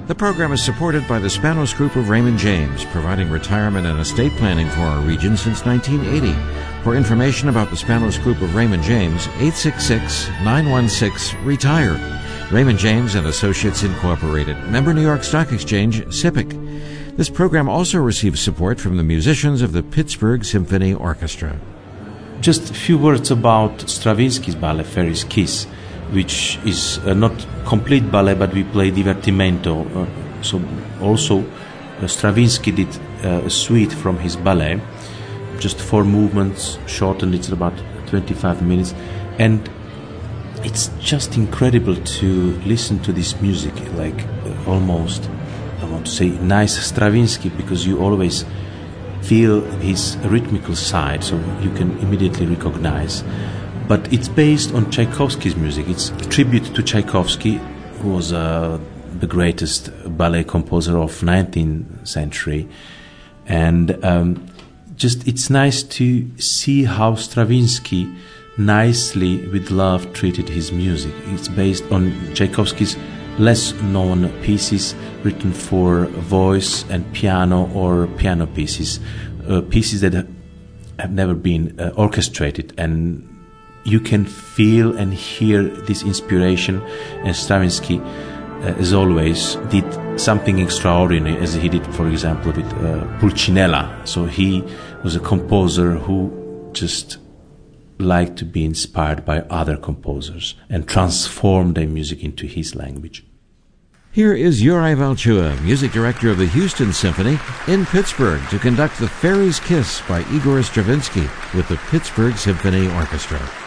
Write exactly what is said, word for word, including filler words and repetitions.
The program is supported by the Spanos Group of Raymond James, providing retirement and estate planning for our region since nineteen eighty. For information about the Spanos Group of Raymond James, eight six six, nine one six, RETIRE. Raymond James and Associates Incorporated, member New York Stock Exchange, S I P C. This program also receives support from the musicians of the Pittsburgh Symphony Orchestra. Just a few words about Stravinsky's ballet Fairy's Kiss, which is uh, not complete ballet, but we play divertimento. Uh, so also uh, Stravinsky did uh, a suite from his ballet, just four movements, shortened. It's about twenty-five minutes, and it's just incredible to listen to this music, like uh, almost, I want to say, nice Stravinsky, because you always feel his rhythmical side, so you can immediately recognize. But it's based on Tchaikovsky's music. It's a tribute to Tchaikovsky, who was uh, the greatest ballet composer of nineteenth century. And um, just it's nice to see how Stravinsky nicely, with love, treated his music. It's based on Tchaikovsky's less known pieces written for voice and piano, or piano pieces, uh, pieces that have never been uh, orchestrated. And you can feel and hear this inspiration, and Stravinsky, uh, as always, did something extraordinary, as he did, for example, with uh, Pulcinella. So he was a composer who just liked to be inspired by other composers and transform their music into his language. Here is Juraj Valchua, music director of the Houston Symphony, in Pittsburgh to conduct the Fairy's Kiss by Igor Stravinsky with the Pittsburgh Symphony Orchestra.